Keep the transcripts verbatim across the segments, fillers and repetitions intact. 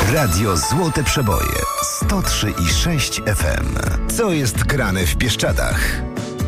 Radio Złote Przeboje sto trzy i sześć F M. Co jest grane w Bieszczadach?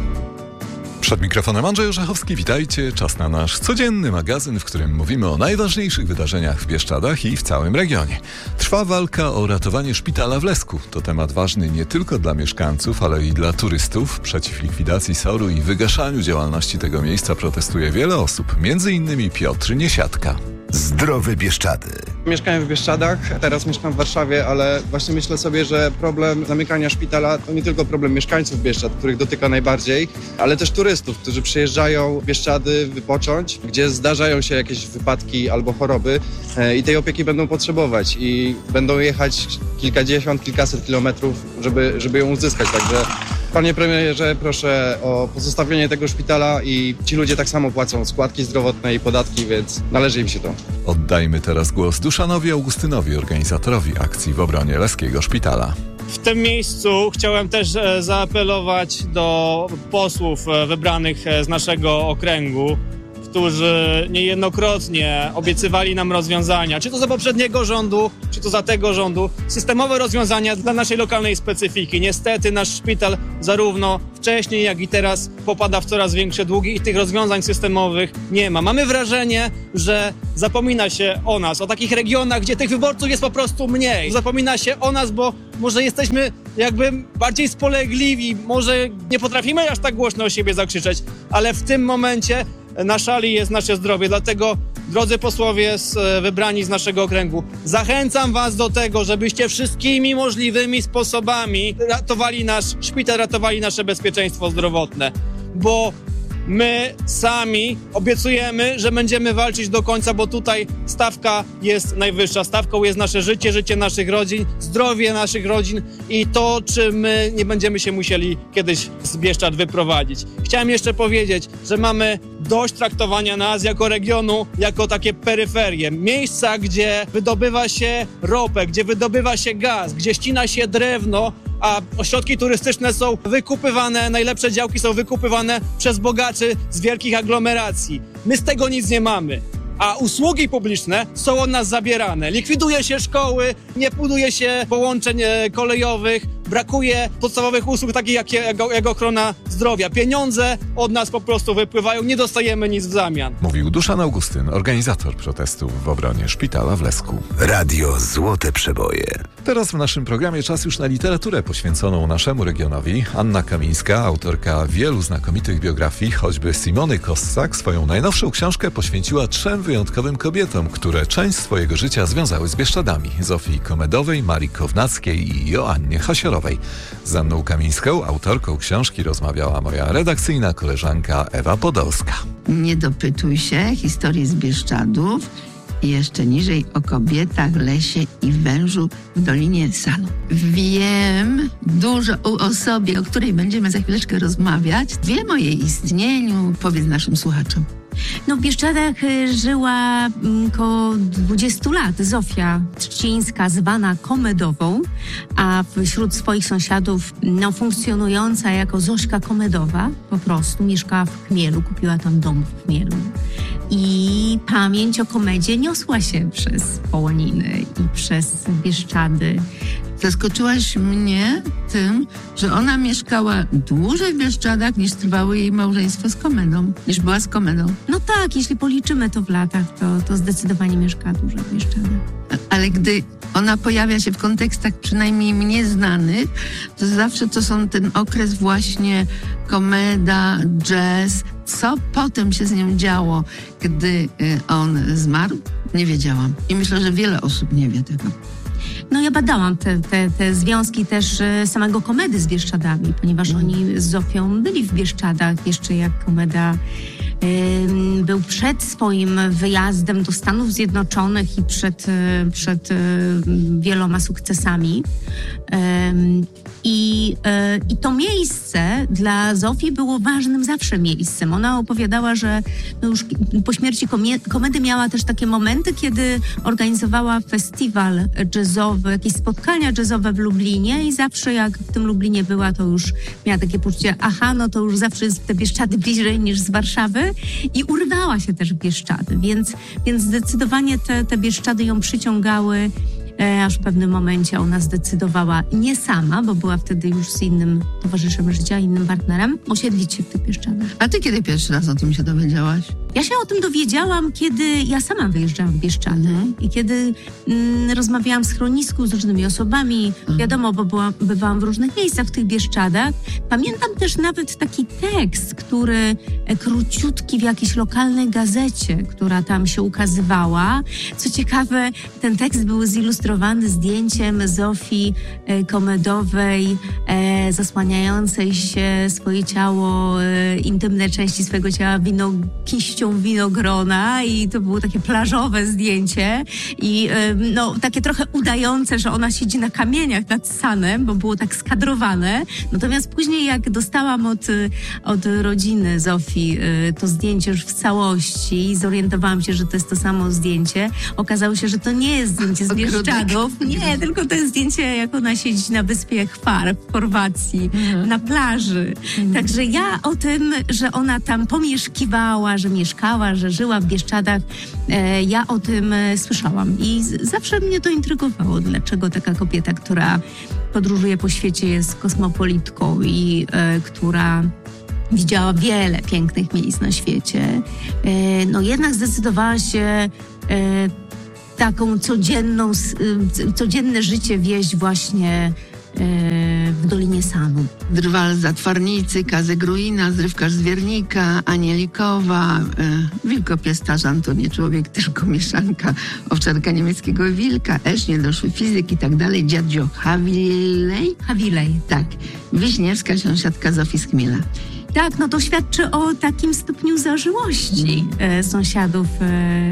Przed mikrofonem Andrzej Orzechowski, witajcie. Czas na nasz codzienny magazyn, w którym mówimy o najważniejszych wydarzeniach w Bieszczadach i w całym regionie. Trwa walka o ratowanie szpitala w Lesku. To temat ważny nie tylko dla mieszkańców, ale i dla turystów. Przeciw likwidacji soru i wygaszaniu działalności tego miejsca protestuje wiele osób, między innymi Piotr Niesiatka. Zdrowe Bieszczady. Mieszkałem w Bieszczadach, teraz mieszkam w Warszawie, ale właśnie myślę sobie, że problem zamykania szpitala to nie tylko problem mieszkańców Bieszczad, których dotyka najbardziej, ale też turystów, którzy przyjeżdżają w Bieszczady wypocząć, gdzie zdarzają się jakieś wypadki albo choroby i tej opieki będą potrzebować i będą jechać kilkadziesiąt, kilkaset kilometrów, żeby, żeby ją uzyskać. Także panie premierze, proszę o pozostawienie tego szpitala i ci ludzie tak samo płacą składki zdrowotne i podatki, więc należy im się to. Oddajmy teraz głos Duszanowi Augustynowi, organizatorowi akcji w obronie Leskiego Szpitala. W tym miejscu chciałem też zaapelować do posłów wybranych z naszego okręgu, którzy niejednokrotnie obiecywali nam rozwiązania, czy to za poprzedniego rządu, czy to za tego rządu, systemowe rozwiązania dla naszej lokalnej specyfiki. Niestety nasz szpital zarówno wcześniej, jak i teraz popada w coraz większe długi i tych rozwiązań systemowych nie ma. Mamy wrażenie, że zapomina się o nas, o takich regionach, gdzie tych wyborców jest po prostu mniej. Zapomina się o nas, bo może jesteśmy jakby bardziej spolegliwi, może nie potrafimy aż tak głośno o siebie zakrzyczeć, ale w tym momencie na szali jest nasze zdrowie, dlatego drodzy posłowie z, wybrani z naszego okręgu, zachęcam was do tego, żebyście wszystkimi możliwymi sposobami ratowali nasz szpital, ratowali nasze bezpieczeństwo zdrowotne, bo my sami obiecujemy, że będziemy walczyć do końca, bo tutaj stawka jest najwyższa. Stawką jest nasze życie, życie naszych rodzin, zdrowie naszych rodzin i to, czy my nie będziemy się musieli kiedyś z Bieszczad wyprowadzić. Chciałem jeszcze powiedzieć, że mamy dość traktowania nas jako regionu, jako takie peryferie. Miejsca, gdzie wydobywa się ropę, gdzie wydobywa się gaz, gdzie ścina się drewno, a ośrodki turystyczne są wykupywane, najlepsze działki są wykupywane przez bogaczy z wielkich aglomeracji. My z tego nic nie mamy, a usługi publiczne są od nas zabierane. Likwiduje się szkoły, nie buduje się połączeń kolejowych, brakuje podstawowych usług takich jak, jak, jak ochrona zdrowia. Pieniądze od nas po prostu wypływają, nie dostajemy nic w zamian. Mówił Duszan Augustyn, organizator protestów w obronie szpitala w Lesku. Radio Złote Przeboje. Teraz w naszym programie czas już na literaturę poświęconą naszemu regionowi. Anna Kamińska, autorka wielu znakomitych biografii, choćby Simony Kossak, swoją najnowszą książkę poświęciła trzem wyjątkowym kobietom, które część swojego życia związały z Bieszczadami. Zofii Komedowej, Marii Kownackiej i Joannie Hasiorowej. Z Anną Kamińską, autorką książki, rozmawiała moja redakcyjna koleżanka Ewa Podolska. Nie dopytuj się, historii z Bieszczadów i jeszcze niżej o kobietach, lesie i wężu w Dolinie Sanu. Wiem dużo o osobie, o której będziemy za chwileczkę rozmawiać. Wiem o jej istnieniu. Powiedz naszym słuchaczom. No w Bieszczadach y, żyła około dwudziestu lat Zofia Trzcińska, zwana Komedową, a wśród swoich sąsiadów no, funkcjonująca jako Zośka Komedowa, po prostu mieszkała w Chmielu, kupiła tam dom w Chmielu. I pamięć o Komedzie niosła się przez Połoniny i przez Bieszczady. Zaskoczyłaś mnie tym, że ona mieszkała dłużej w Bieszczadach niż trwało jej małżeństwo z Komedą, niż była z Komedą. No tak, jeśli policzymy to w latach, to, to zdecydowanie mieszka dłużej w Bieszczadach. Ale gdy ona pojawia się w kontekstach przynajmniej mnie znanych, to zawsze to są ten okres właśnie komeda, jazz. Co potem się z nią działo, gdy on zmarł? Nie wiedziałam. I myślę, że wiele osób nie wie tego. No ja badałam te, te, te związki też samego Komedy z Bieszczadami, ponieważ mm. oni z Zofią byli w Bieszczadach jeszcze jak Komeda y, był przed swoim wyjazdem do Stanów Zjednoczonych i przed, przed y, wieloma sukcesami. Y, I, y, I to miejsce dla Zofii było ważnym zawsze miejscem. Ona opowiadała, że no już po śmierci komie- Komedy miała też takie momenty, kiedy organizowała festiwal jazzowy, jakieś spotkania jazzowe w Lublinie i zawsze jak w tym Lublinie była, to już miała takie poczucie, aha, no to już zawsze jest te Bieszczady bliżej niż z Warszawy i urwała się też w Bieszczady, więc, więc zdecydowanie te, te Bieszczady ją przyciągały e, aż w pewnym momencie ona zdecydowała nie sama, bo była wtedy już z innym towarzyszem życia, innym partnerem, osiedlić się w tych Bieszczadach. A ty kiedy pierwszy raz o tym się dowiedziałaś? Ja się o tym dowiedziałam, kiedy ja sama wyjeżdżałam w Bieszczady mhm. i kiedy mm, rozmawiałam w schronisku z różnymi osobami, mhm. wiadomo, bo byłam, bywałam w różnych miejscach w tych Bieszczadach. Pamiętam też nawet taki tekst, który e, króciutki w jakiejś lokalnej gazecie, która tam się ukazywała. Co ciekawe, ten tekst był zilustrowany zdjęciem Zofii e, Komedowej, e, zasłaniającej się swoje ciało, e, intymne części swojego ciała wino, kiścią winogrona i to było takie plażowe zdjęcie i e, no, takie trochę udające, że ona siedzi na kamieniach nad Sanem, bo było tak skadrowane. Natomiast później jak dostałam od, od rodziny Zofii e, to zdjęcie już w całości i zorientowałam się, że to jest to samo zdjęcie, okazało się, że to nie jest zdjęcie z Bieszczadów. Nie, tylko to jest zdjęcie, jak ona siedzi na wyspie Hvar w Chorwacji, mhm. na plaży. Mhm. Także ja o tym, że ona tam pomieszkiwała, że mieszkała, że żyła w Bieszczadach, e, ja o tym e, słyszałam. I z, zawsze mnie to intrygowało, dlaczego taka kobieta, która podróżuje po świecie, jest kosmopolitką i e, która widziała wiele pięknych miejsc na świecie, e, no jednak zdecydowała się e, taką codzienną, codzienne życie wieść właśnie w Dolinie Sanu. Drwal z Zatwarnicy, Kazy Gruina, Zrywkarz z Wiernika, Anielikowa, e, Wilkopiestarzan to nie człowiek, tylko mieszanka, owczarka niemieckiego wilka, Esznie, doszły fizyk i tak dalej, dziadzio Hawilej. Hawilej. Tak. Wiśniewska, sąsiadka Zofii z Chmiela. Tak, no to świadczy o takim stopniu zażyłości e, sąsiadów e,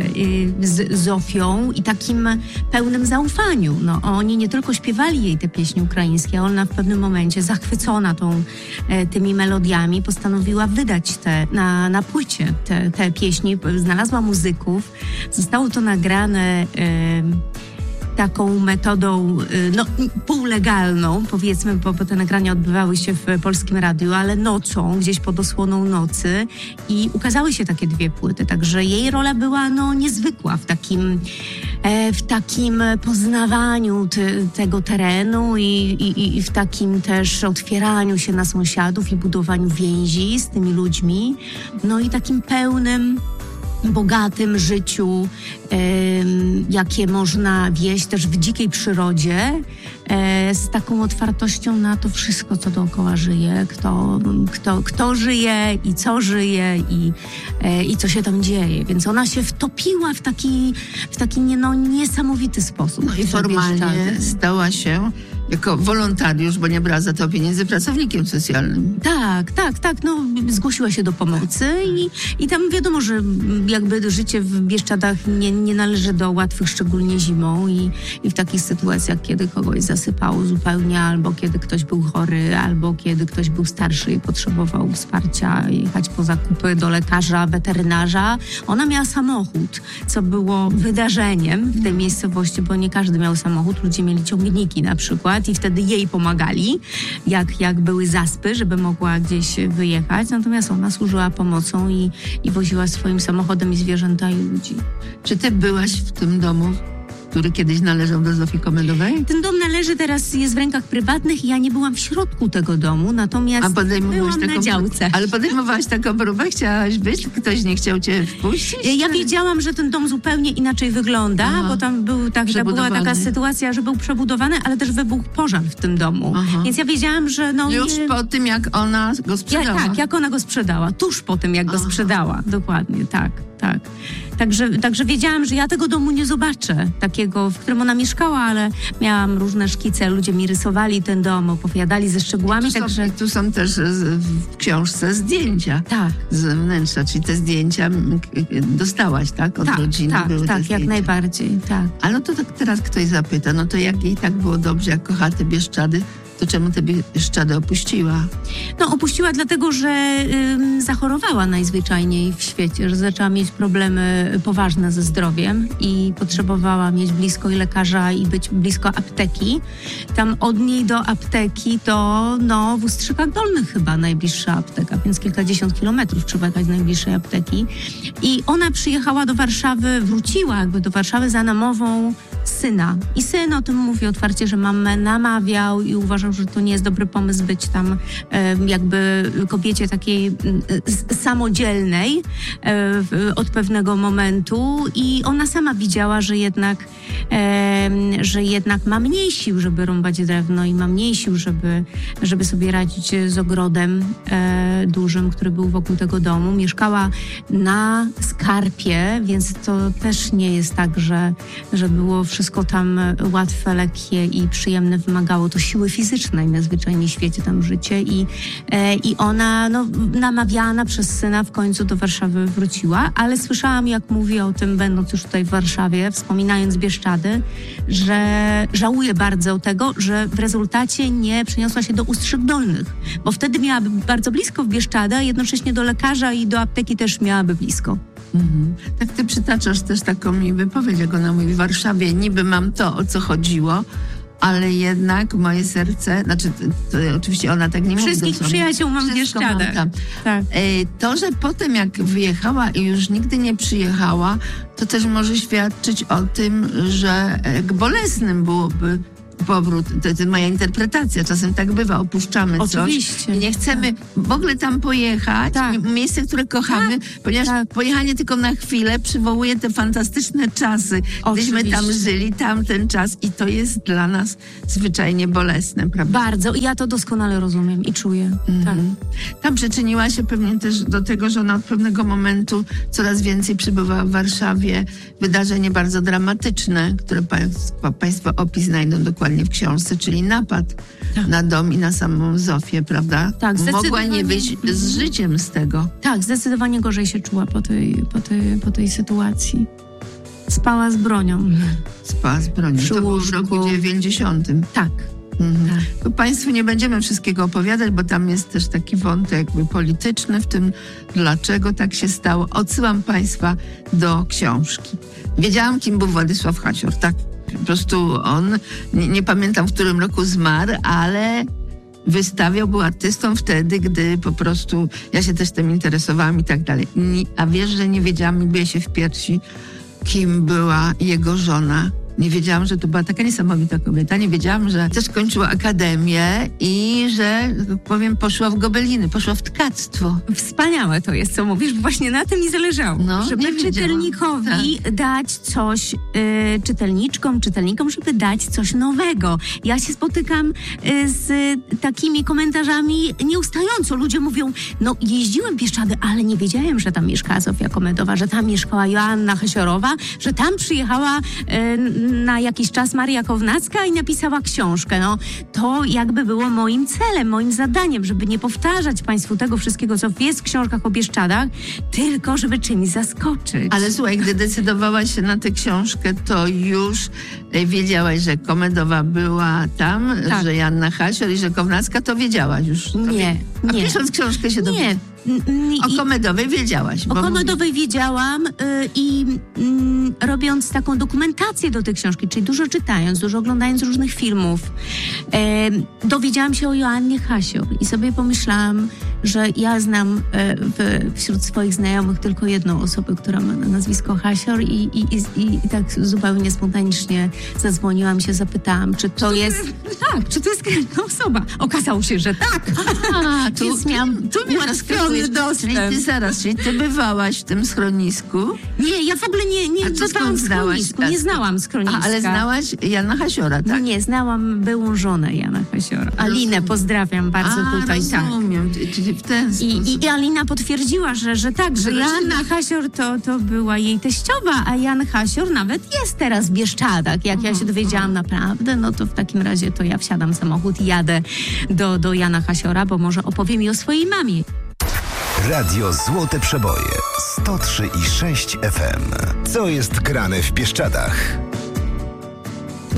e, z Zofią i takim pełnym zaufaniu. No, oni nie tylko śpiewali jej te pieśni ukraińskie, ona w pewnym momencie zachwycona tą, e, tymi melodiami postanowiła wydać te, na, na płycie te, te pieśni. Znalazła muzyków, zostało to nagrane e, taką metodą no, półlegalną, powiedzmy, bo, bo te nagrania odbywały się w Polskim Radiu, ale nocą, gdzieś pod osłoną nocy i ukazały się takie dwie płyty, także jej rola była no, niezwykła w takim, e, w takim poznawaniu te, tego terenu i, i, i w takim też otwieraniu się na sąsiadów i budowaniu więzi z tymi ludźmi, no i takim pełnym bogatym życiu, e, jakie można wieść też w dzikiej przyrodzie, e, z taką otwartością na to wszystko, co dookoła żyje, kto, kto, kto żyje i co żyje i, e, i co się tam dzieje. Więc ona się wtopiła w taki, w taki nie, no, niesamowity sposób. No i formalnie stała się jako wolontariusz, bo nie brała za to pieniędzy, pracownikiem socjalnym. Tak, tak, tak. No, zgłosiła się do pomocy i, i tam wiadomo, że jakby życie w Bieszczadach nie, nie należy do łatwych, szczególnie zimą i, i w takich sytuacjach, kiedy kogoś zasypało zupełnie, albo kiedy ktoś był chory, albo kiedy ktoś był starszy i potrzebował wsparcia, jechać po zakupy do lekarza, weterynarza. Ona miała samochód, co było wydarzeniem w tej miejscowości, bo nie każdy miał samochód. Ludzie mieli ciągniki na przykład i wtedy jej pomagali, jak, jak były zaspy, żeby mogła gdzieś wyjechać. Natomiast ona służyła pomocą i, i woziła swoim samochodem i zwierzęta i ludzi. Czy ty byłaś w tym domu, który kiedyś należał do Zofii Komedowej? Ten dom należy teraz, jest w rękach prywatnych i ja nie byłam w środku tego domu, natomiast A byłam taką, na działce. Ale podejmowałaś taką próbę? Chciałaś być? Ktoś nie chciał cię wpuścić? Ja wiedziałam, że ten dom zupełnie inaczej wygląda, Aha. bo tam był tak, że była taka sytuacja, że był przebudowany, ale też wybuchł pożar w tym domu. Aha. Więc ja wiedziałam, że no... Już nie... po tym, jak ona go sprzedała? Ja, tak, jak ona go sprzedała. Tuż po tym, jak Aha. go sprzedała. Dokładnie, tak. Tak. Także, także wiedziałam, że ja tego domu nie zobaczę, takiego, w którym ona mieszkała, ale miałam różne szkice, ludzie mi rysowali ten dom, opowiadali ze szczegółami. Tu, także... są, tu są też w książce zdjęcia tak. z wnętrza, czyli te zdjęcia dostałaś, tak? Od tak, rodziny tak, były tak, te jak najbardziej, tak. Ale no to tak teraz ktoś zapyta, no to jak jej tak było dobrze, jak kochała te Bieszczady, to czemu te Bieszczady opuściła? No opuściła dlatego, że ym, zachorowała najzwyczajniej w świecie, że zaczęła mieć problemy poważne ze zdrowiem i potrzebowała mieć blisko i lekarza i być blisko apteki. Tam od niej do apteki to no, w Ustrzykach Dolnych chyba najbliższa apteka, więc kilkadziesiąt kilometrów trzeba jechać do najbliższej apteki. I ona przyjechała do Warszawy, wróciła jakby do Warszawy za namową z syna. I syn o tym mówi otwarcie, że mamę namawiał i uważał, że to nie jest dobry pomysł być tam e, jakby kobiecie takiej e, samodzielnej e, od pewnego momentu i ona sama widziała, że jednak, e, że jednak ma mniej sił, żeby rąbać drewno i ma mniej sił, żeby, żeby sobie radzić z ogrodem e, dużym, który był wokół tego domu. Mieszkała na skarpie, więc to też nie jest tak, że, że było wszystko tam łatwe, lekkie i przyjemne. Wymagało to siły fizycznej najzwyczajniej w świecie tam życie i, e, i ona no, namawiana przez syna w końcu do Warszawy wróciła, ale słyszałam, jak mówi o tym, będąc już tutaj w Warszawie, wspominając Bieszczady, że żałuje bardzo tego, że w rezultacie nie przeniosła się do Ustrzyk Dolnych, bo wtedy miałaby bardzo blisko w Bieszczady, a jednocześnie do lekarza i do apteki też miałaby blisko. Mhm. Tak ty przytaczasz też taką mi wypowiedź, jak ona mówi, w Warszawie niby mam to, o co chodziło, ale jednak moje serce, znaczy to, to oczywiście ona tak nie mówi. Wszystkich przyjaciół mam w Bieszczadach. Tak. To, że potem jak wyjechała i już nigdy nie przyjechała, to też może świadczyć o tym, że jak bolesnym byłoby powrót, to jest moja interpretacja, czasem tak bywa, opuszczamy Oczywiście. coś i nie chcemy w ogóle tam pojechać, tak. miejsce, które kochamy, tak. ponieważ tak. pojechanie tylko na chwilę przywołuje te fantastyczne czasy, gdyśmy tam żyli, tamten czas i to jest dla nas zwyczajnie bolesne, prawda? Bardzo, ja to doskonale rozumiem i czuję. Mhm. Tak. Tam przyczyniła się pewnie też do tego, że ona od pewnego momentu coraz więcej przybywała w Warszawie, wydarzenie bardzo dramatyczne, które państwo, państwo opis znajdą dokładnie w książce, czyli napad tak. na dom i na samą Zofię, prawda? Tak, mogła nie wyjść z życiem z tego. Tak, zdecydowanie gorzej się czuła po tej, po tej, po tej sytuacji. Spała z bronią. Spała z bronią. Przy to było w roku dziewięćdziesiątym. Tak. Mhm. Tak. To Państwu nie będziemy wszystkiego opowiadać, bo tam jest też taki wątek jakby polityczny w tym, dlaczego tak się stało. Odsyłam Państwa do książki. Wiedziałam, kim był Władysław Hasior, tak? Po prostu on, nie, nie pamiętam w którym roku zmarł, ale wystawiał, był artystą wtedy, gdy po prostu ja się też tym interesowałam i tak dalej. A wiesz, że nie wiedziałam, mi bije się w piersi, kim była jego żona. Nie wiedziałam, że to była taka niesamowita kobieta. Nie wiedziałam, że też kończyła akademię i że, tak powiem, poszła w gobeliny, poszła w tkactwo. Wspaniałe to jest, co mówisz, bo właśnie na tym mi zależało. No, żeby czytelnikowi tak. dać coś, y, czytelniczkom, czytelnikom, żeby dać coś nowego. Ja się spotykam y, z takimi komentarzami nieustająco. Ludzie mówią, no jeździłem w Bieszczady, ale nie wiedziałem, że tam mieszkała Zofia Komedowa, że tam mieszkała Joanna Hasiorowa, że tam przyjechała y, na jakiś czas Maria Kownacka i napisała książkę. No, to jakby było moim celem, moim zadaniem, żeby nie powtarzać Państwu tego wszystkiego, co jest w książkach o Bieszczadach, tylko żeby czymś zaskoczyć. Ale słuchaj, gdy decydowałaś się na tę książkę, to już wiedziałaś, że Komedowa była tam, tak. że Joanna Hasior i że Kownacka, to wiedziałaś już. Nie, A nie. pisząc książkę się dowiedziałaś. O Komedowej wiedziałaś. O Komedowej mówi... wiedziałam y, i y, robiąc taką dokumentację do tej książki, czyli dużo czytając, dużo oglądając różnych filmów, y, dowiedziałam się o Joannie Hasior i sobie pomyślałam, że ja znam y, w, wśród swoich znajomych tylko jedną osobę, która ma nazwisko Hasior i, i, i, i tak zupełnie spontanicznie zadzwoniłam się, zapytałam, czy to jest... Tak, czy to jest konkretna osoba. Okazało się, że tak. A, tu, Więc miałam tu, tu ułatwiony dostęp. Czyli ty zaraz, czyli ty bywałaś w tym schronisku? Nie, ja w ogóle nie, nie bywałam w schronisku. Nie znałam schroniska. A, ale znałaś Jana Hasiora, tak? Nie, znałam byłą żonę Jana Hasiora. Alinę pozdrawiam bardzo A, tutaj. rozumiem, tak. Czyli w ten sposób. I, i Alina potwierdziła, że, że tak, że Joanna Hasior to, to była jej teściowa, a Jan Hasior nawet jest teraz w Bieszczadach. Jak ja się dowiedziałam naprawdę, no to w takim razie to ja wsiadam w samochód i jadę do, do Jana Hasiora, bo może opowie mi o swojej mamie. Radio Złote Przeboje sto trzy i sześć F M. Co jest grane w Bieszczadach?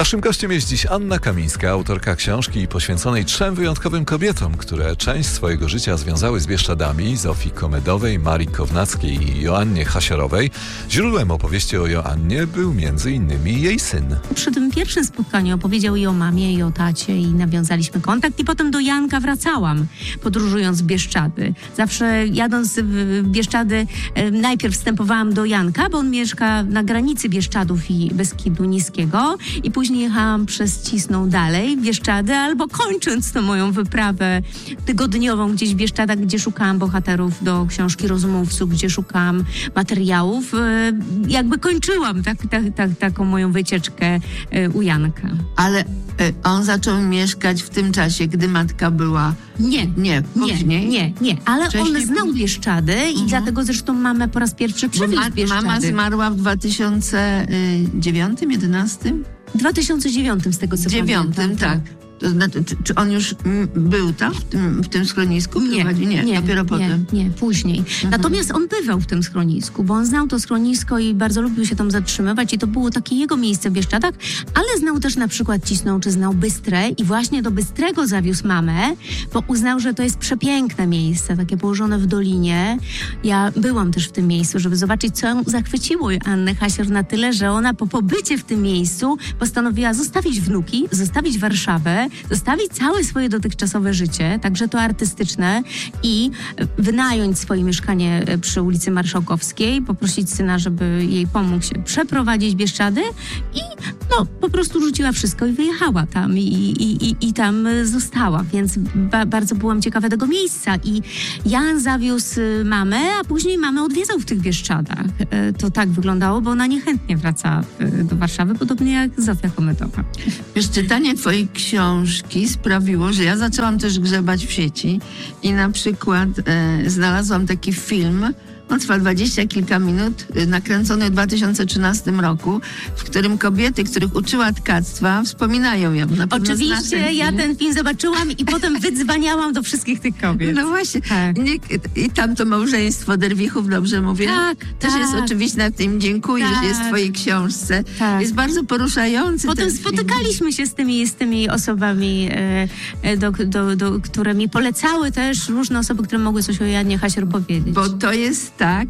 Naszym gościem jest dziś Anna Kamińska, autorka książki poświęconej trzem wyjątkowym kobietom, które część swojego życia związały z Bieszczadami: Zofii Komedowej, Marii Kownackiej i Joannie Hasiorowej. Źródłem opowieści o Joannie był między innymi jej syn. Przy tym pierwszym spotkaniu opowiedział i o mamie, i o tacie, i nawiązaliśmy kontakt, i potem do Janka wracałam, podróżując w Bieszczady. Zawsze jadąc w Bieszczady, e, najpierw wstępowałam do Janka, bo on mieszka na granicy Bieszczadów i Beskidu Niskiego, i później jechałam przez Cisną dalej w Bieszczady, albo kończąc tą moją wyprawę tygodniową gdzieś w Bieszczadach, gdzie szukałam bohaterów do książki Rozmówców, gdzie szukałam materiałów, e, jakby kończyłam tak, tak, tak, taką moją wycieczkę e, u Janka. Ale e, on zaczął mieszkać w tym czasie, gdy matka była... Nie, Nie, później? nie, nie, nie. Ale Wcześniej on znał Bieszczady i Mhm. dlatego zresztą mamę po raz pierwszy Bo przywiózł ma, w Bieszczady. mama zmarła w dwa tysiące dziewiątym, jedenastym? W dwa tysiące dziewiątym z tego co dziewiątym, pamiętam. tak. To znaczy, czy, czy on już mm, był tam, w tym, w tym schronisku? Nie, Prowadzi? nie, nie, dopiero nie, potem. nie, później. Mhm. Natomiast on bywał w tym schronisku, bo on znał to schronisko i bardzo lubił się tam zatrzymywać i to było takie jego miejsce w Bieszczadach, ale znał też na przykład Cisną, czy znał Bystrę i właśnie do Bystrego zawiózł mamę, bo uznał, że to jest przepiękne miejsce, takie położone w dolinie. Ja byłam też w tym miejscu, żeby zobaczyć, co ją zachwyciło Annę Hasior na tyle, że ona po pobycie w tym miejscu postanowiła zostawić wnuki, zostawić Warszawę, zostawić całe swoje dotychczasowe życie, także to artystyczne, i wynająć swoje mieszkanie przy ulicy Marszałkowskiej, poprosić syna, żeby jej pomógł się przeprowadzić w Bieszczady i no, po prostu rzuciła wszystko i wyjechała tam i, i, i, i tam została, więc ba, bardzo byłam ciekawa tego miejsca i Jan zawiózł mamę, a później mamę odwiedzał w tych Bieszczadach. To tak wyglądało, bo ona niechętnie wraca do Warszawy, podobnie jak Zofia Komedowa. Wiesz, czytanie twojej książki sprawiło, że ja zaczęłam też grzebać w sieci i na przykład e, znalazłam taki film, on trwa dwadzieścia kilka minut, e, nakręcony w dwa tysiące trzynastym roku, w którym kobiety, których uczyła tkactwa, wspominają ją. Na pewno znasz Oczywiście, ten ja film. ten film zobaczyłam i potem wydzwaniałam do wszystkich tych kobiet. No właśnie. Tak. Nie, I tam to małżeństwo Derwichów, dobrze mówię? Tak, Też tak. jest oczywiście, na tym dziękuję, Tak. że jest w twojej książce. Tak. Jest bardzo poruszający Potem ten film. spotykaliśmy się z tymi, z tymi osobami, e, e, do, do, do, które mi polecały też różne osoby, które mogły coś o Janie Hasior powiedzieć. Bo to jest tak,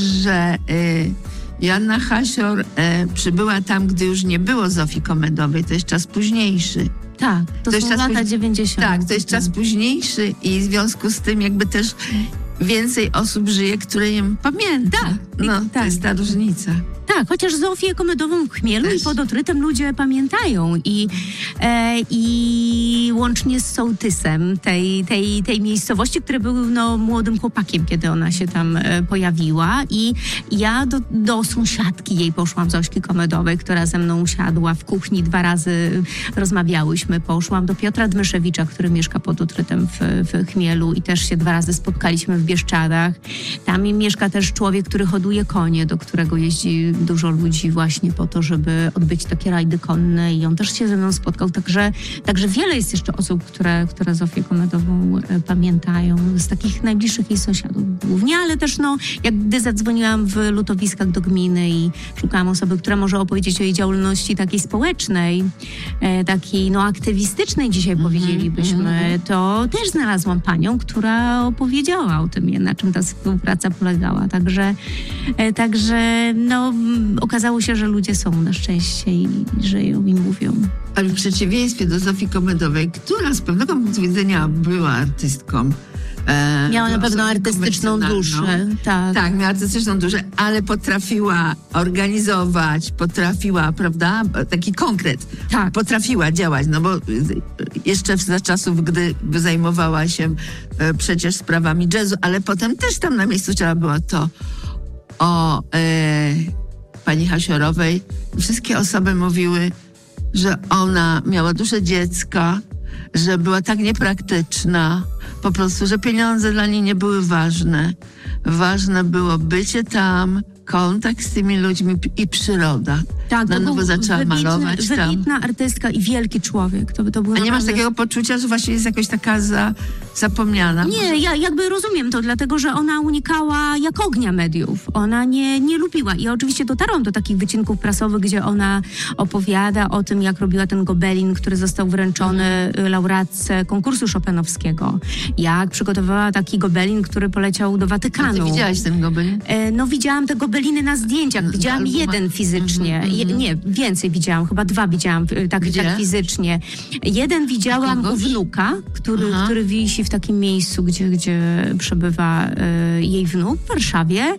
że y, Joanna Hasior y, przybyła tam, gdy już nie było Zofii Komedowej. To jest czas późniejszy. Tak, to, To jest są czas lata póź- dziewięćdziesiąte. Tak, to jest czas późniejszy i w związku z tym jakby też więcej osób żyje, które ją pamięta. Tak, No, to tak. jest ta różnica. Tak, chociaż Zofię Komedową w Chmielu Też. i pod Otrytem ludzie pamiętają i, e, i łącznie z sołtysem tej, tej, tej miejscowości, który był no, młodym chłopakiem, kiedy ona się tam e, pojawiła, i ja do, do sąsiadki jej poszłam, Zośki Komedowej, która ze mną usiadła w kuchni, dwa razy rozmawiałyśmy, poszłam do Piotra Dmyszewicza, który mieszka pod Otrytem w, w Chmielu i też się dwa razy spotkaliśmy w Bieszczadach. Tam mieszka też człowiek, który hoduje konie, do którego jeździ dużo ludzi właśnie po to, żeby odbyć takie rajdy konne, i on też się ze mną spotkał. Także, także wiele jest jeszcze osób, które, które Zofię Komedową e, pamiętają, z takich najbliższych jej sąsiadów głównie, ale też no, jak gdy zadzwoniłam w lutowiskach do gminy i szukałam osoby, która może opowiedzieć o jej działalności takiej społecznej, e, takiej no aktywistycznej dzisiaj Mhm, powiedzielibyśmy, mhm. to też znalazłam panią, która opowiedziała o tym, na czym ta współpraca polegała. Także, e, także no, m, okazało się, że ludzie są na szczęście i żyją i mówią. Ale w przeciwieństwie do Zofii Komedowej, która z pewnego punktu widzenia była artystką. E, Miała na była pewno osobą artystyczną duszę. konwencjonalną. Tak. Tak, miała artystyczną duszę, ale potrafiła organizować, potrafiła, prawda, taki konkret. Tak. Potrafiła działać, no bo y, jeszcze za czasów, gdy zajmowała się e, przecież sprawami jazzu, ale potem też tam na miejscu ciała była to o e, pani Hasiorowej. Wszystkie osoby mówiły, że ona miała duszę dziecka, że była tak niepraktyczna, po prostu, że pieniądze dla niej nie były ważne. Ważne było bycie tam, kontakt z tymi ludźmi i przyroda. Tak, Na to nowo był zaczęła wybitny, malować tam. wybitna artystka i wielki człowiek. To, to był A nie masz naprawdę... takiego poczucia, że właśnie jest jakoś taka za, zapomniana? Nie, ja jakby rozumiem to, dlatego że ona unikała jak ognia mediów. Ona nie, nie lubiła. I oczywiście dotarłam do takich wycinków prasowych, gdzie ona opowiada o tym, jak robiła ten gobelin, który został wręczony mm. laureatce konkursu chopinowskiego. Jak przygotowała taki gobelin, który poleciał do Watykanu. A ty widziałaś ten gobelin? E, no widziałam te gobeliny na zdjęciach. Widziałam albumach. jeden fizycznie. Mm-hmm. Je, nie, więcej widziałam. Chyba dwa widziałam tak, tak fizycznie. Jeden widziałam u wnuka, który, który wisi w takim miejscu, gdzie, gdzie przebywa y, jej wnuk w Warszawie,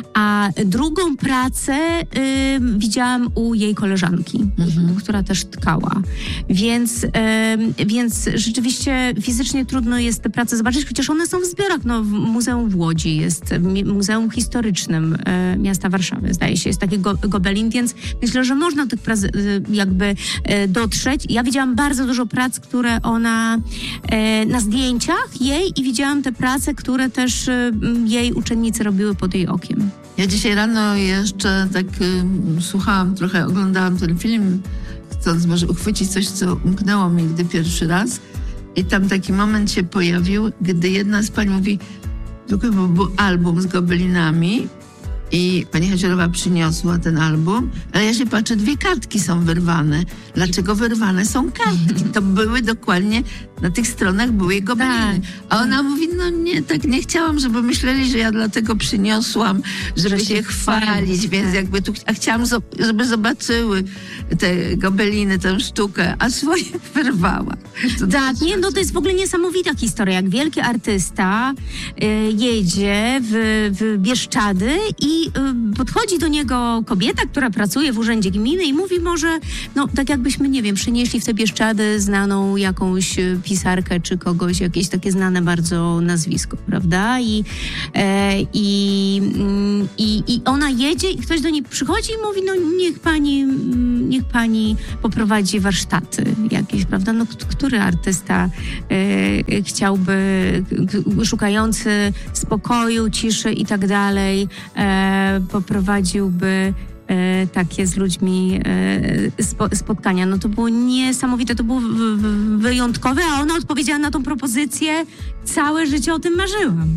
a drugą pracę y, widziałam u jej koleżanki, mhm. która też tkała. Więc, y, więc rzeczywiście fizycznie trudno jest te prace zobaczyć, chociaż one są w zbiorach. No, w Muzeum w Łodzi jest, Muzeum Historycznym y, miasta Warszawy, zdaje się, jest taki go, gobelin, więc myślę, że można do tych prac y, jakby y, dotrzeć. Ja widziałam bardzo dużo prac, które ona y, na zdjęciach jej i widziałam te prace, które też y, jej uczennice robiły pod jej okiem. Ja dzisiaj rano jeszcze tak y, słuchałam trochę, oglądałam ten film, chcąc może uchwycić coś, co umknęło mi gdy pierwszy raz. I tam taki moment się pojawił, gdy jedna z pań mówi, tylko był album z gobelinami i pani Haziorowa przyniosła ten album, ale ja się patrzę, dwie kartki są wyrwane. Dlaczego wyrwane są kartki? To były dokładnie, na tych stronach były gobeliny. A ona mówi, no nie, tak nie chciałam, żeby myśleli, że ja dlatego przyniosłam, żeby się chwalić, więc jakby tu, a chciałam, żeby zobaczyły te gobeliny, tę sztukę, a swoje wyrwała. To tak, nie, no to jest w ogóle niesamowita historia, jak wielki artysta y, jedzie w, w Bieszczady i y, podchodzi do niego kobieta, która pracuje w urzędzie gminy i mówi może, no tak jakbyśmy, nie wiem, przynieśli w te Bieszczady znaną jakąś pisarkę czy kogoś, jakieś takie znane bardzo nazwisko, prawda? I, e, i, i, i ona jedzie i ktoś do niej przychodzi i mówi, no niech pani, niech pani poprowadzi warsztaty jakieś, prawda? No który artysta e, chciałby, szukający spokoju, ciszy i tak dalej, e, poprowadziłby E, takie z ludźmi e, spo, spotkania. No to było niesamowite, to było w, w, wyjątkowe, a ona odpowiedziała na tą propozycję, całe życie o tym marzyłam.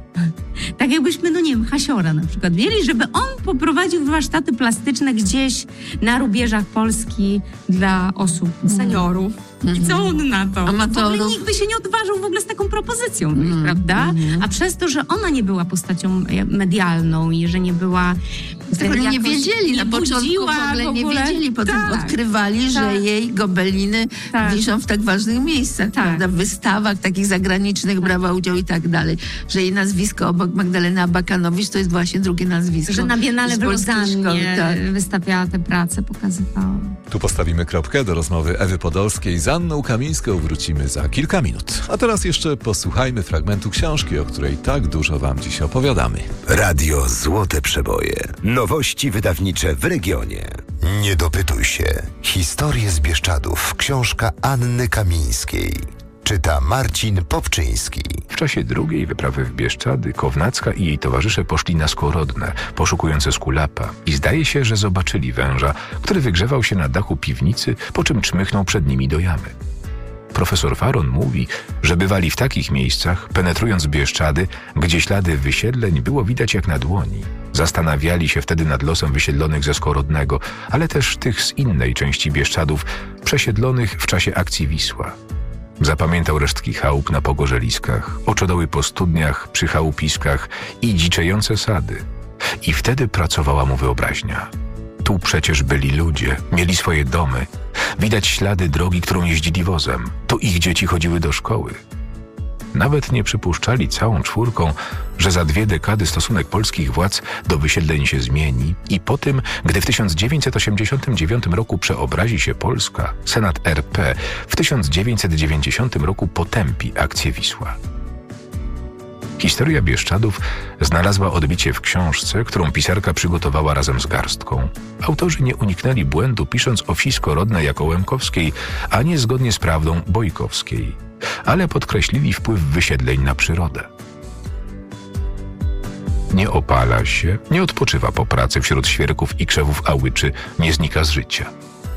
Tak jakbyśmy, no nie wiem, Hasiora na przykład mieli, żeby on poprowadził warsztaty plastyczne gdzieś na rubieżach Polski dla osób, seniorów. I co on na to? W ogóle nikt by się nie odważył w ogóle z taką propozycją, mm, prawda? Mm. A przez to, że ona nie była postacią medialną i że nie była... Tak, oni nie wiedzieli, nie na początku w ogóle, w ogóle nie wiedzieli, potem tak, odkrywali, tak, że jej gobeliny tak. wiszą w tak ważnych miejscach, tak. prawda? W wystawach takich zagranicznych tak. brała udział i tak dalej. Że jej nazwisko obok Magdaleny Abakanowicz to jest właśnie drugie nazwisko. Że na Biennale w Rozannie tak. wystawiała te prace, pokazywała. Tu postawimy kropkę. Do rozmowy Ewy Podolskiej z Anną Kamińską wrócimy za kilka minut. A teraz jeszcze posłuchajmy fragmentu książki, o której tak dużo wam dziś opowiadamy. Radio Złote Przeboje. Nowości wydawnicze w regionie. Nie dopytuj się. Historie z Bieszczadów. Książka Anny Kamińskiej. Czyta Marcin Popczyński. W czasie drugiej wyprawy w Bieszczady Kownacka i jej towarzysze poszli na Skłorodne, poszukując Eskulapa i zdaje się, że zobaczyli węża, który wygrzewał się na dachu piwnicy, po czym czmychnął przed nimi do jamy. Profesor Faron mówi, że bywali w takich miejscach, penetrując Bieszczady, gdzie ślady wysiedleń było widać jak na dłoni. Zastanawiali się wtedy nad losem wysiedlonych ze Skłorodnego, ale też tych z innej części Bieszczadów, przesiedlonych w czasie akcji Wisła. Zapamiętał resztki chałup na pogorzeliskach, oczodoły po studniach, przy chałupiskach i dziczejące sady. I wtedy pracowała mu wyobraźnia. Tu przecież byli ludzie, mieli swoje domy. Widać ślady drogi, którą jeździli wozem. Tu ich dzieci chodziły do szkoły. Nawet nie przypuszczali całą czwórką, że za dwie dekady stosunek polskich władz do wysiedleń się zmieni i po tym, gdy w tysiąc dziewięćset osiemdziesiątym dziewiątym roku przeobrazi się Polska, Senat R P w tysiąc dziewięćset dziewięćdziesiątym roku potępi akcję Wisła. Historia Bieszczadów znalazła odbicie w książce, którą pisarka przygotowała razem z garstką. Autorzy nie uniknęli błędu, pisząc o wsi Skorodnej jako Łemkowskiej, a nie zgodnie z prawdą Bojkowskiej, ale podkreślili wpływ wysiedleń na przyrodę. Nie opala się, nie odpoczywa po pracy wśród świerków i krzewów ałyczy, nie znika z życia.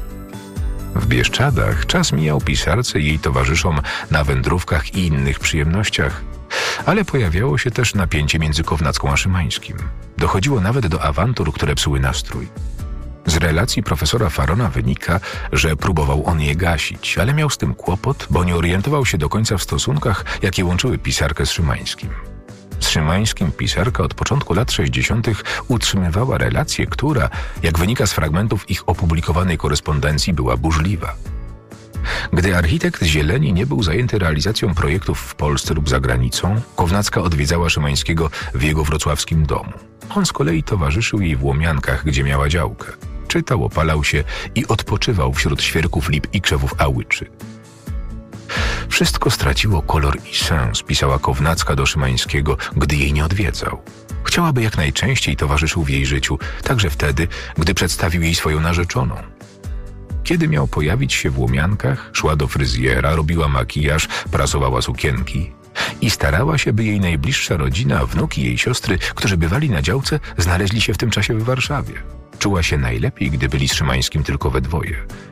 W Bieszczadach czas mijał pisarce i jej towarzyszom na wędrówkach i innych przyjemnościach, ale pojawiało się też napięcie między Kownacką a Szymańskim. Dochodziło nawet do awantur, które psuły nastrój. Z relacji profesora Farona wynika, że próbował on je gasić, ale miał z tym kłopot, bo nie orientował się do końca w stosunkach, jakie łączyły pisarkę z Szymańskim. Z Szymańskim pisarka od początku lat sześćdziesiątych utrzymywała relację, która, jak wynika z fragmentów ich opublikowanej korespondencji, była burzliwa. Gdy architekt Zieleni nie był zajęty realizacją projektów w Polsce lub za granicą, Kownacka odwiedzała Szymańskiego w jego wrocławskim domu. On z kolei towarzyszył jej w Łomiankach, gdzie miała działkę. Czytał, opalał się i odpoczywał wśród świerków lip i krzewów ałyczy. Wszystko straciło kolor i sens, pisała Kownacka do Szymańskiego, gdy jej nie odwiedzał. Chciałaby jak najczęściej towarzyszył w jej życiu, także wtedy, gdy przedstawił jej swoją narzeczoną. Kiedy miał pojawić się w Łomiankach, szła do fryzjera, robiła makijaż, prasowała sukienki i starała się, by jej najbliższa rodzina, wnuki jej siostry, którzy bywali na działce, znaleźli się w tym czasie w Warszawie. Czuła się najlepiej, gdy byli z Szymańskim tylko we dwoje.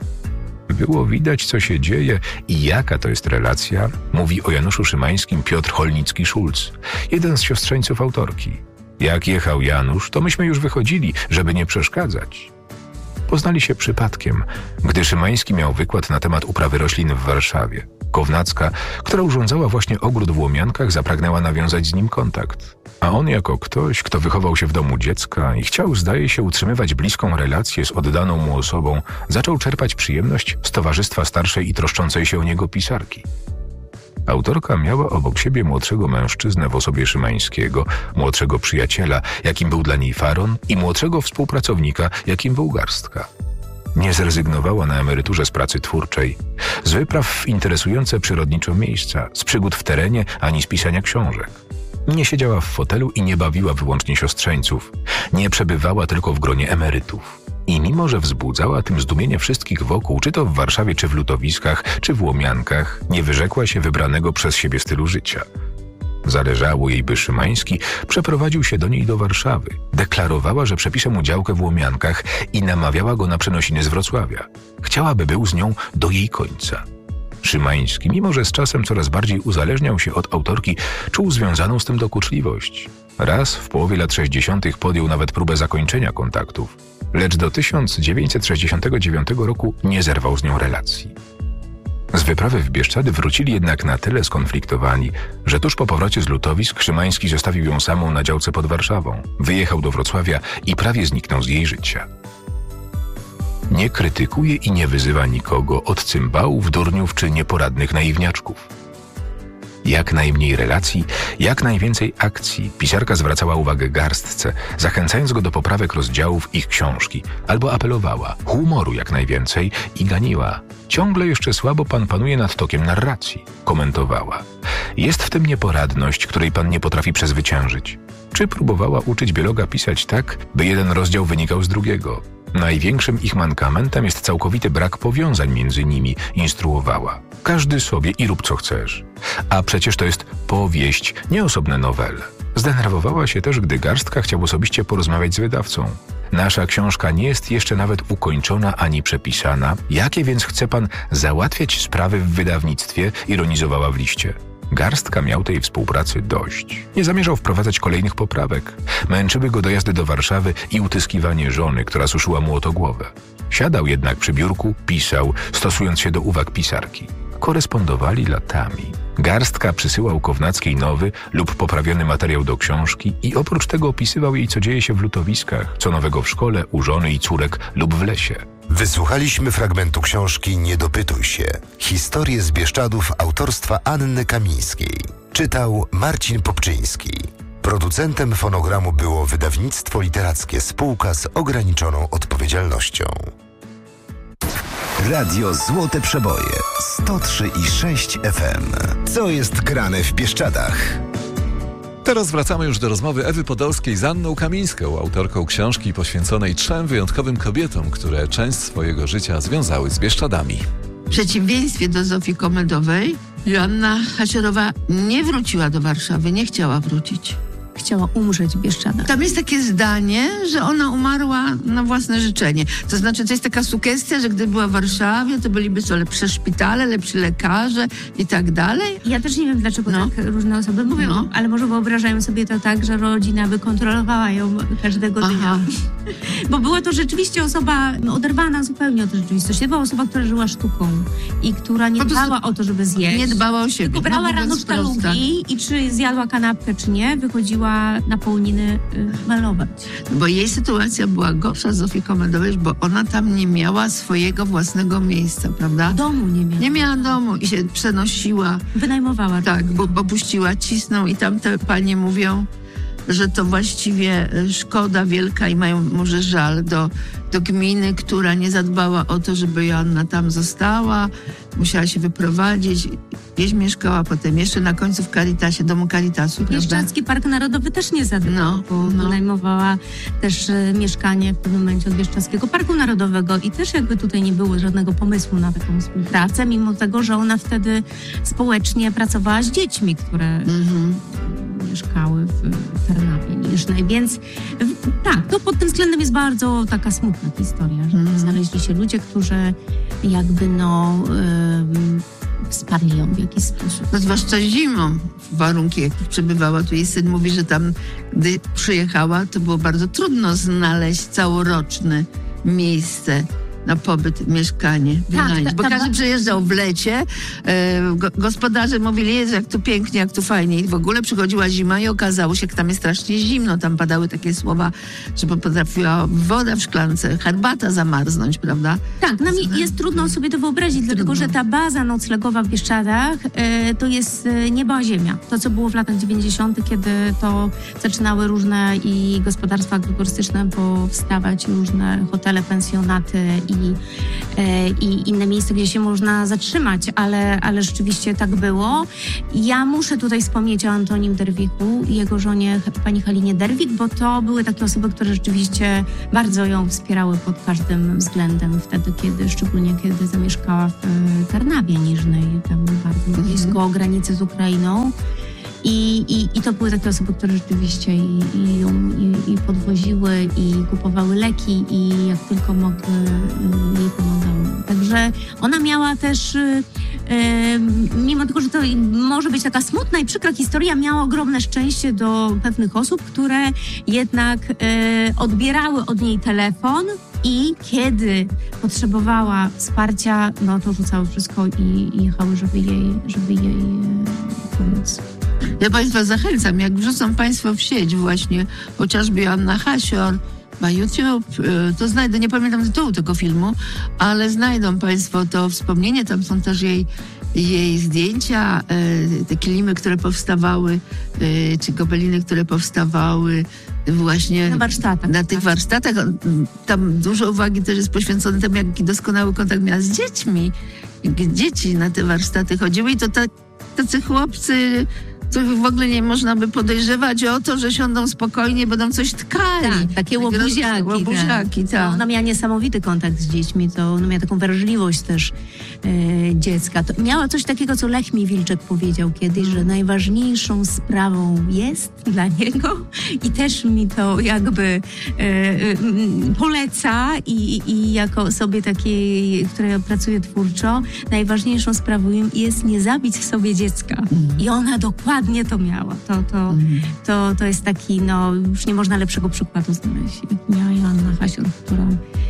Było widać, co się dzieje i jaka to jest relacja, mówi o Januszu Szymańskim Piotr Holnicki-Szulc, jeden z siostrzeńców autorki. Jak jechał Janusz, to myśmy już wychodzili, żeby nie przeszkadzać. Poznali się przypadkiem, gdy Szymański miał wykład na temat uprawy roślin w Warszawie. Kownacka, która urządzała właśnie ogród w Łomiankach, zapragnęła nawiązać z nim kontakt. A on jako ktoś, kto wychował się w domu dziecka i chciał, zdaje się, utrzymywać bliską relację z oddaną mu osobą, zaczął czerpać przyjemność z towarzystwa starszej i troszczącej się o niego pisarki. Autorka miała obok siebie młodszego mężczyznę w osobie Szymańskiego, młodszego przyjaciela, jakim był dla niej Faron, i młodszego współpracownika, jakim był Garstka. Nie zrezygnowała na emeryturze z pracy twórczej, z wypraw w interesujące przyrodniczo miejsca, z przygód w terenie, ani z pisania książek. Nie siedziała w fotelu i nie bawiła wyłącznie siostrzeńców. Nie przebywała tylko w gronie emerytów. I mimo, że wzbudzała tym zdumienie wszystkich wokół, czy to w Warszawie, czy w Lutowiskach, czy w Łomiankach, nie wyrzekła się wybranego przez siebie stylu życia. Zależało jej, by Szymański przeprowadził się do niej do Warszawy. Deklarowała, że przepisze mu działkę w Łomiankach i namawiała go na przenosiny z Wrocławia. Chciała, by był z nią do jej końca. Szymański, mimo że z czasem coraz bardziej uzależniał się od autorki, czuł związaną z tym dokuczliwość. Raz w połowie lat sześćdziesiątych podjął nawet próbę zakończenia kontaktów, lecz do tysiąc dziewięćset sześćdziesiątego dziewiątego roku nie zerwał z nią relacji. Z wyprawy w Bieszczady wrócili jednak na tyle skonfliktowani, że tuż po powrocie z Lutowisk Szymański zostawił ją samą na działce pod Warszawą. Wyjechał do Wrocławia i prawie zniknął z jej życia. Nie krytykuje i nie wyzywa nikogo, od cymbałów, durniów czy nieporadnych naiwniaczków. Jak najmniej relacji, jak najwięcej akcji. Pisarka zwracała uwagę Garstce, zachęcając go do poprawek rozdziałów ich książki, albo apelowała, humoru jak najwięcej, i ganiła. Ciągle jeszcze słabo pan panuje nad tokiem narracji, komentowała. Jest w tym nieporadność, której pan nie potrafi przezwyciężyć. Czy próbowała uczyć biologa pisać tak, by jeden rozdział wynikał z drugiego? Największym ich mankamentem jest całkowity brak powiązań między nimi, instruowała. Każdy sobie i rób co chcesz. A przecież to jest powieść, nie osobne nowele. Zdenerwowała się też, gdy Garstka chciał osobiście porozmawiać z wydawcą. Nasza książka nie jest jeszcze nawet ukończona ani przepisana. Jakie więc chce pan załatwiać sprawy w wydawnictwie? Ironizowała w liście. Garstka miał tej współpracy dość. Nie zamierzał wprowadzać kolejnych poprawek. Męczyły go dojazdy do Warszawy i utyskiwanie żony, która suszyła mu o to głowę. Siadał jednak przy biurku, pisał, stosując się do uwag pisarki. Korespondowali latami. Garstka przysyłał Kownackiej nowy lub poprawiony materiał do książki i oprócz tego opisywał jej, co dzieje się w Lutowiskach, co nowego w szkole, u żony i córek lub w lesie. Wysłuchaliśmy fragmentu książki Nie dopytuj się. Historie z Bieszczadów autorstwa Anny Kamińskiej. Czytał Marcin Popczyński. Producentem fonogramu było wydawnictwo literackie Spółka z ograniczoną odpowiedzialnością. Radio Złote Przeboje sto trzy i sześć F M. Co jest grane w Bieszczadach? Teraz wracamy już do rozmowy Ewy Podolskiej z Anną Kamińską, autorką książki poświęconej trzem wyjątkowym kobietom, które część swojego życia związały z Bieszczadami. W przeciwieństwie do Zofii Komedowej, Joanna Hasierowa nie wróciła do Warszawy, nie chciała wrócić. chciała umrzeć w Bieszczadach. Tam jest takie zdanie, że ona umarła na własne życzenie. To znaczy, to jest taka sugestia, że gdy była w Warszawie, to byliby co lepsze szpitale, lepsi lekarze i tak dalej. Ja też nie wiem, dlaczego No. tak różne osoby mówią, No. ale może wyobrażają sobie to tak, że rodzina by kontrolowała ją każdego dnia. Aha. Bo była to rzeczywiście osoba no, oderwana zupełnie od rzeczywistości. To była osoba, która żyła sztuką i która nie Po prostu dbała o to, żeby zjeść. Nie dbała o siebie. Tylko brała No, rano mówiąc prosto. sztalugi i czy zjadła kanapkę, czy nie, wychodziła na połniny y, malować. Bo jej sytuacja była gorsza z Zofii Komendowej, bo ona tam nie miała swojego własnego miejsca, prawda? Domu nie miała. Nie miała domu i się przenosiła, Wynajmowała. tak, bo, bo puściła, cisną i tam te panie mówią, że to właściwie e, szkoda wielka i mają może żal do, do gminy, która nie zadbała o to, żeby Joanna tam została. Musiała się wyprowadzić. Gdzieś mieszkała potem jeszcze na końcu w Caritasie, domu Caritasu, prawda? Bieszczadzki Park Narodowy też nie zadbał, No, bo no. wynajmowała też e, mieszkanie w pewnym momencie od Bieszczadzkiego Parku Narodowego i też jakby tutaj nie było żadnego pomysłu na taką współpracę, mimo tego, że ona wtedy społecznie pracowała z dziećmi, które Mhm. mieszkały w Tarnawie Niżnej, więc w, tak, to pod tym względem jest bardzo taka smutna historia, że Mhm. znaleźli się ludzie, którzy jakby no ym, wsparli ją w jakiś sposób. No zwłaszcza zimą, warunki jakich przebywała. Tu jej syn mówi, że tam, gdy przyjechała, to było bardzo trudno znaleźć całoroczne miejsce na pobyt, mieszkanie, wynająć. ta- Bo ta- każdy przyjeżdżał w lecie, e, go, gospodarze mówili, Jezu, jak tu pięknie, jak tu fajnie. I w ogóle przychodziła zima i okazało się, jak tam jest strasznie zimno. Tam padały takie słowa, że potrafiła woda w szklance, herbata zamarznąć, prawda? Tak, nam jest trudno sobie to wyobrazić, dlatego że ta baza noclegowa w Bieszczadach e, to jest e, niebo a ziemia. To, co było w latach dziewięćdziesiątych, kiedy to zaczynały różne i gospodarstwa agroturystyczne powstawać, różne hotele, pensjonaty i, e, i inne miejsca, gdzie się można zatrzymać, ale, ale rzeczywiście tak było. Ja muszę tutaj wspomnieć o Antonim Derwiku i jego żonie, pani Halinie Derwik, bo to były takie osoby, które rzeczywiście bardzo ją wspierały pod każdym względem wtedy, kiedy, szczególnie kiedy zamieszkała w e, Tarnawie Niżnej, tam bardzo blisko granicy z Ukrainą. I, i, I to były takie osoby, które rzeczywiście i, i ją i, i podwoziły, i kupowały leki, i jak tylko mogły, y, jej pomagały. Także ona miała też, y, y, mimo tego, że to może być taka smutna i przykra historia, miała ogromne szczęście do pewnych osób, które jednak y, odbierały od niej telefon i kiedy potrzebowała wsparcia, no to rzucały wszystko i, i jechały, żeby jej, żeby jej y, pomóc. Ja Państwa zachęcam, jak wrzucą Państwo w sieć właśnie, chociażby Joanna Hasior, na YouTube, to znajdę, nie pamiętam tytułu tego filmu, ale znajdą Państwo to wspomnienie, tam są też jej, jej zdjęcia, te kilimy, które powstawały, czy gobeliny, które powstawały właśnie Na warsztatach. na tych tak. warsztatach. Tam dużo uwagi też jest poświęcone temu, jaki doskonały kontakt miała z dziećmi. Jak dzieci na te warsztaty chodziły i to ta, tacy chłopcy, których w ogóle nie można by podejrzewać o to, że siądą spokojnie, będą coś tkali. Tak, takie łobuziaki. Łobuziaki, tak. tak. No, ona miała niesamowity kontakt z dziećmi, to ona miała taką wrażliwość też e, dziecka. To miała coś takiego, co Lech Wilczek powiedział kiedyś, że najważniejszą sprawą jest dla niego i też mi to jakby e, e, poleca i, i jako osobie takiej, która pracuje twórczo, najważniejszą sprawą jest nie zabić w sobie dziecka. I ona dokładnie to miała. To, to, to, to jest taki, no już nie można lepszego przykładu znaleźć. Miała Joanna Hasior, która,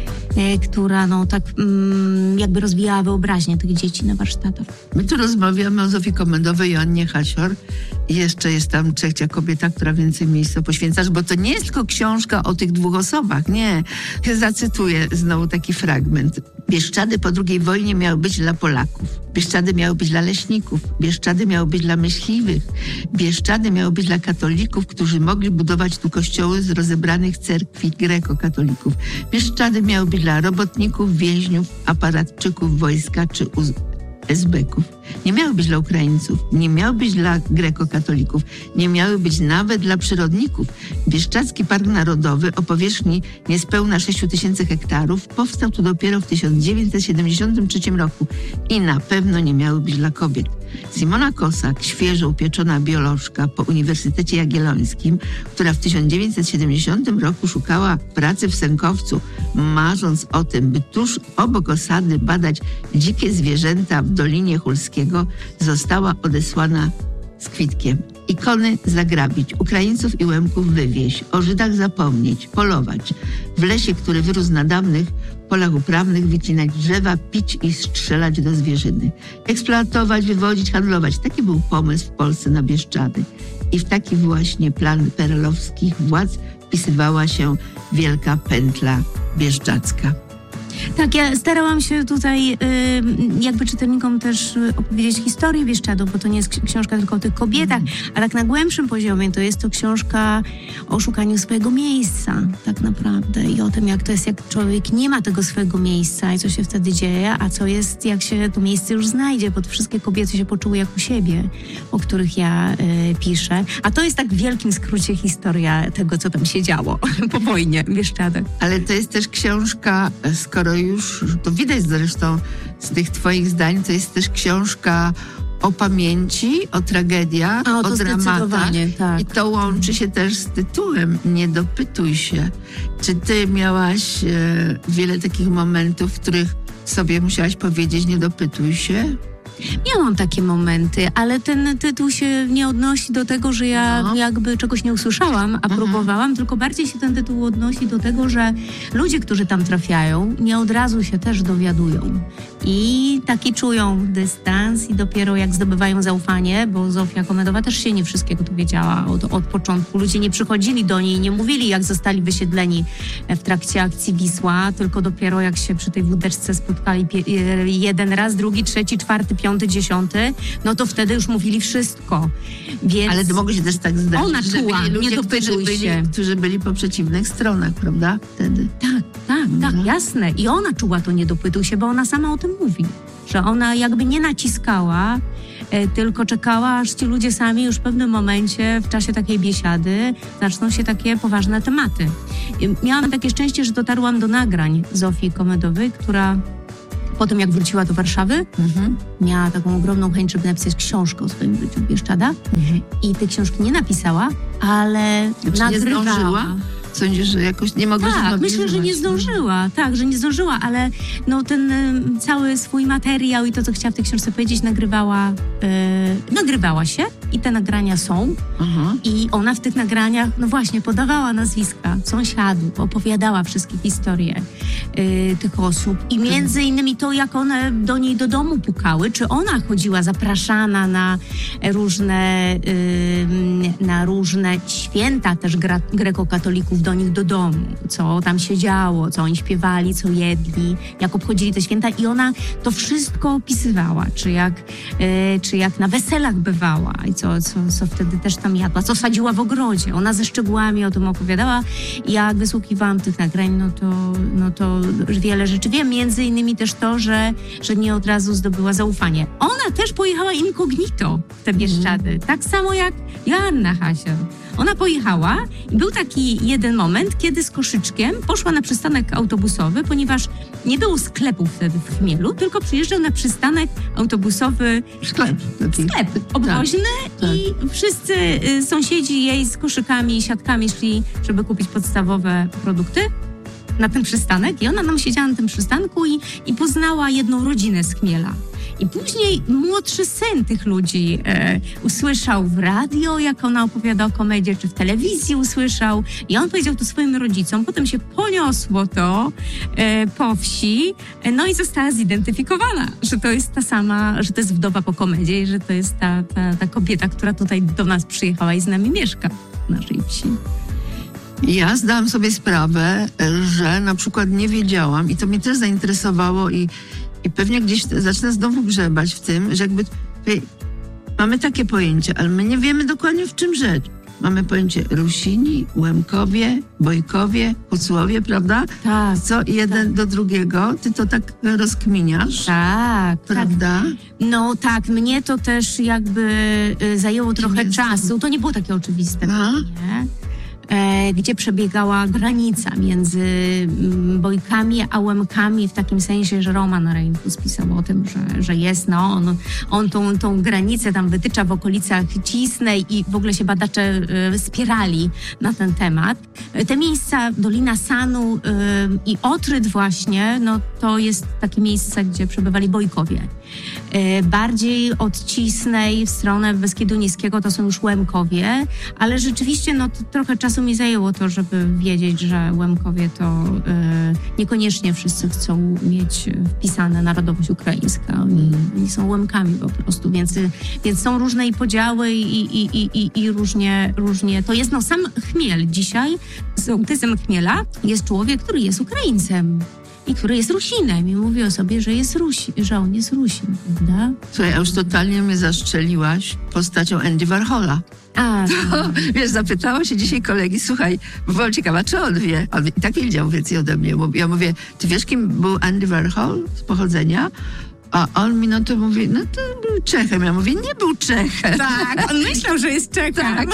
e, która no tak mm, jakby rozwijała wyobraźnię tych dzieci na warsztatach. My tu rozmawiamy o Zofii Komendowej i Annie Hasior. I jeszcze jest tam trzecia kobieta, która więcej miejsca poświęcasz, bo to nie jest tylko książka o tych dwóch osobach, nie. Zacytuję znowu taki fragment. Bieszczady po drugiej wojnie miały być dla Polaków. Bieszczady miały być dla leśników. Bieszczady miały być dla myśliwych. Bieszczady miały być dla katolików, którzy mogli budować tu kościoły z rozebranych cerkwi greko-katolików. Bieszczady miały być dla robotników, więźniów, aparatczyków wojska czy uz- esbeków. Nie miały być dla Ukraińców, nie miały być dla grekokatolików, nie miały być nawet dla przyrodników. Bieszczadzki Park Narodowy o powierzchni niespełna sześć tysięcy hektarów powstał tu dopiero w tysiąc dziewięćset siedemdziesiątym trzecim roku i na pewno nie miały być dla kobiet. Simona Kossak, świeżo upieczona biolożka po Uniwersytecie Jagiellońskim, która w tysiąc dziewięćset siedemdziesiątym roku szukała pracy w Sękowcu, marząc o tym, by tuż obok osady badać dzikie zwierzęta w Dolinie Hulskiego, została odesłana z kwitkiem. Ikony zagrabić, Ukraińców i Łemków wywieźć, o Żydach zapomnieć, polować. W lesie, który wyrósł na dawnych polach uprawnych, wycinać drzewa, pić i strzelać do zwierzyny. Eksploatować, wywodzić, handlować. Taki był pomysł w Polsce na Bieszczady. I w taki właśnie plan perelowskich władz wpisywała się wielka pętla bieszczadzka. Tak, ja starałam się tutaj y, jakby czytelnikom też opowiedzieć historię Bieszczadów, bo to nie jest książka tylko o tych kobietach, a tak na głębszym poziomie to jest to książka o szukaniu swojego miejsca tak naprawdę i o tym, jak to jest, jak człowiek nie ma tego swojego miejsca i co się wtedy dzieje, a co jest, jak się to miejsce już znajdzie, bo wszystkie kobiety się poczuły jak u siebie, o których ja y, piszę. A to jest tak w wielkim skrócie historia tego, co tam się działo po wojnie w Bieszczadach. Ale to jest też książka, skoro już, to widać zresztą z tych twoich zdań, to jest też książka o pamięci, o tragediach, A, o, o dramatach. Tak. I to łączy się też z tytułem Nie dopytuj się. Czy ty miałaś e, wiele takich momentów, w których sobie musiałaś powiedzieć nie dopytuj się? Miałam takie momenty, ale ten tytuł się nie odnosi do tego, że ja no. jakby czegoś nie usłyszałam, a mhm. próbowałam, tylko bardziej się ten tytuł odnosi do tego, że ludzie, którzy tam trafiają, nie od razu się też dowiadują. I taki czują dystans i dopiero jak zdobywają zaufanie, bo Zofia Komedowa też się nie wszystkiego dowiedziała od, od początku. Ludzie nie przychodzili do niej, nie mówili, jak zostali wysiedleni w trakcie akcji Wisła, tylko dopiero jak się przy tej wódeczce spotkali pie- jeden raz, drugi, trzeci, czwarty, piąty, dziesiąty, no to wtedy już mówili wszystko. Więc ale to mogło się też tak zdarzyć, ona że czuła, byli ludzie, nie którzy byli, się. którzy byli po przeciwnych stronach, prawda? Wtedy. Tak, tak, no. tak, jasne. I ona czuła to nie dopytuj się, bo ona sama o tym mówi. Że ona jakby nie naciskała, e, tylko czekała, aż ci ludzie sami już w pewnym momencie, w czasie takiej biesiady, zaczną się takie poważne tematy. I miałam takie szczęście, że dotarłam do nagrań Zofii Komedowej, która po tym, jak wróciła do Warszawy, mhm. miała taką ogromną chęć, żeby napisać książkę o swoim życiu w Bieszczadach. Mhm. I tej książki nie napisała, ale znaczy, nagrywała. Nie zdążyła? Sądzisz, że jakoś nie mogła Tak, myślę, że nie zdążyła. Tak, że nie zdążyła, ale no, ten y, cały swój materiał i to, co chciała w tej książce powiedzieć, nagrywała, y, nagrywała się i te nagrania są. Uh-huh. I ona w tych nagraniach, no właśnie, podawała nazwiska sąsiadów, opowiadała wszystkie historie y, tych osób. I między innymi to, jak one do niej do domu pukały, czy ona chodziła zapraszana na różne, y, na różne święta też gra, grekokatolików do nich do domu, co tam się działo, co oni śpiewali, co jedli, jak obchodzili te święta i ona to wszystko opisywała, czy jak, y, czy jak na weselach bywała i co, co, co wtedy też tam jadła, co sadziła w ogrodzie. Ona ze szczegółami o tym opowiadała i jak wysłuchiwałam tych nagrań, no to, no to wiele rzeczy wiem, między innymi też to, że, że nie od razu zdobyła zaufanie. Ona też pojechała incognito w te Bieszczady, mm. tak samo jak Joanna Hasior. Ona pojechała i był taki jeden moment, kiedy z koszyczkiem poszła na przystanek autobusowy, ponieważ nie było sklepów wtedy w Chmielu, tylko przyjeżdżał na przystanek autobusowy sklep, sklep obwoźny tak, i tak. wszyscy y, sąsiedzi jej z koszykami i siatkami szli, żeby kupić podstawowe produkty na ten przystanek i ona nam siedziała na tym przystanku i, i poznała jedną rodzinę z Chmiela. I później młodszy syn tych ludzi e, usłyszał w radio, jak ona opowiada o komedii, czy w telewizji usłyszał. I on powiedział to swoim rodzicom. Potem się poniosło to e, po wsi, e, no i została zidentyfikowana, że to jest ta sama, że to jest wdowa po komedii, że to jest ta, ta, ta kobieta, która tutaj do nas przyjechała i z nami mieszka w naszej wsi. Ja zdałam sobie sprawę, że na przykład nie wiedziałam i to mnie też zainteresowało i I pewnie gdzieś zacznę znowu grzebać w tym, że jakby mamy takie pojęcie, ale my nie wiemy dokładnie w czym rzecz. mamy pojęcie Rusini, Łemkowie, Bojkowie, Hucłowie, prawda? Tak. Co jeden do drugiego, ty to tak rozkminiasz, Tak, tak. prawda? No tak, mnie to też jakby y, zajęło trochę jest- czasu. To nie było takie oczywiste, No. nie? E, gdzie przebiegała granica między mm, Bojkami a Łemkami w takim sensie, że Roman Reynolds pisał o tym, że, że jest, no, on, on tą, tą granicę tam wytycza w okolicach Cisnej i w ogóle się badacze e, spierali na ten temat. E, Te miejsca, Dolina Sanu e, i Otryd właśnie, no to jest takie miejsce, gdzie przebywali Bojkowie. E, Bardziej od Cisnej w stronę Beskidu Niskiego to są już Łemkowie, ale rzeczywiście no, to trochę czasu mi zajęło to, żeby wiedzieć, że Łemkowie to e, niekoniecznie wszyscy chcą mieć wpisane narodowość ukraińska. Oni, oni są Łemkami po prostu, więc, więc są różne i podziały i, i, i, i, i różnie, różnie to jest. No sam Chmiel dzisiaj, sołtysem Chmiela jest człowiek, który jest Ukraińcem. I który jest Rusinem i mówi o sobie, że jest Rusi, że on jest Rusin, prawda? Słuchaj, a już totalnie mnie zaszczeliłaś postacią Andy Warhola. A, To, wiesz, zapytała się dzisiaj kolegi, słuchaj, bo byłam ciekawa, czy on wie. On i tak wiedział więcej ode mnie. Ja mówię, ty wiesz, kim był Andy Warhol z pochodzenia? A on mi no to mówi, no to był Czechem. Ja mówię, nie był Czechem. tak, on myślał, że jest Czechem. Tak.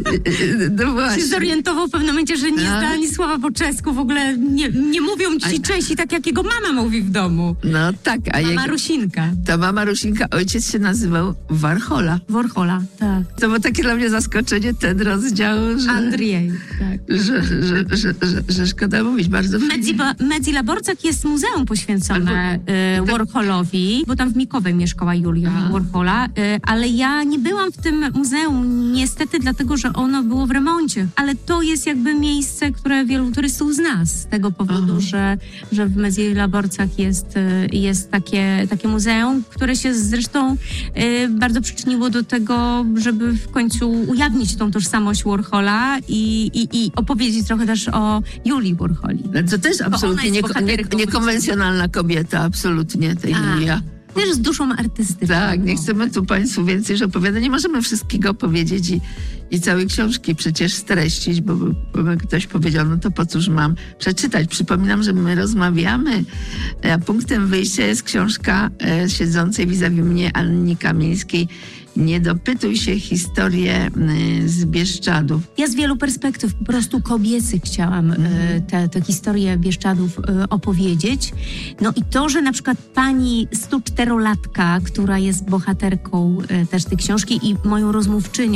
No Się właśnie. zorientował w pewnym momencie, że nie No. zna ani słowa po czesku, w ogóle nie, nie mówią ci Czesi tak, jak jego mama mówi w domu. No tak, a Mama jego, Rusinka. ta mama Rusinka, ojciec się nazywał Warhola. Warhola, tak. To było takie dla mnie zaskoczenie, ten rozdział, że, Andrzej, tak. że, że, że, że, że, że szkoda mówić, bardzo Medzi, Medzi Laborcak jest muzeum poświęcone y, Warholowi, bo tam w Mikowej mieszkała Julia Aha. Warhola, y, ale ja nie byłam w tym muzeum niestety dlatego, że ono było w remoncie, ale to jest jakby miejsce, które wielu turystów zna z tego powodu, Aha. że, że w Medzi Laborcak jest, y, jest takie, takie muzeum, które się zresztą y, bardzo przyczyniło do tego, żeby w końcu ujawnić tą tożsamość Warhola i, i, i opowiedzieć trochę też o Julii Warholi. To też absolutnie jest nie, nie, bohaterką. niekonwencjonalna kobieta, absolutnie, tej Tak. Julia. Też z duszą artystyczną. Tak, nie chcemy tu Państwu więcej już opowiadać. Nie możemy wszystkiego powiedzieć i, i całej książki przecież streścić, bo, bo by ktoś powiedział, no to po cóż mam przeczytać. Przypominam, że my rozmawiamy, a punktem wyjścia jest książka e, siedzącej vis-a-vis mnie Anny Kamińskiej. Nie dopytuj się, historię y, z Bieszczadów. Ja z wielu perspektyw po prostu kobiecych chciałam Mhm. e, te, te historie Bieszczadów e, opowiedzieć. No i to, że na przykład pani stu czterolatka, która jest bohaterką e, też tej książki i moją rozmówczynią,